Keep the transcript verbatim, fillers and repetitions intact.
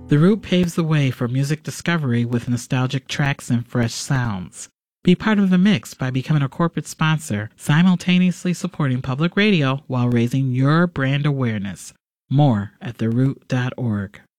The Root paves the way for music discovery with nostalgic tracks and fresh sounds. Be part of the mix by becoming a corporate sponsor, simultaneously supporting public radio while raising your brand awareness. More at the root dot org.